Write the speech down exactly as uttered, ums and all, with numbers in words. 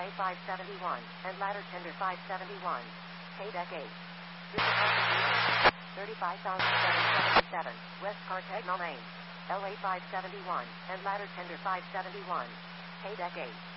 A five seventy-one, and ladder tender five seventy-one. K-Deck eight. Difficulty thirty-five thousand seven hundred seventy-seven, West Cartagena Lane. L A five seventy-one, and ladder tender five seventy-one. K-Deck eight.